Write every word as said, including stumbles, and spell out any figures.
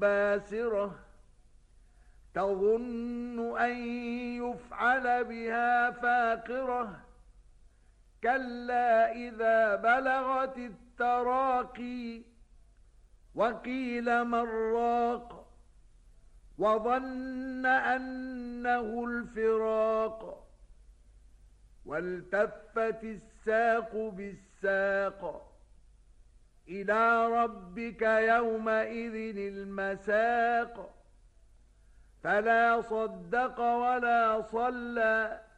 باسرة تظن أن يفعل بها فاقرة كلا إذا بلغت التراقي وقيل من راق وظن أنه الفراق والتفت الساق بالساق إلى ربك يومئذ المساق فلا صدق ولا صلى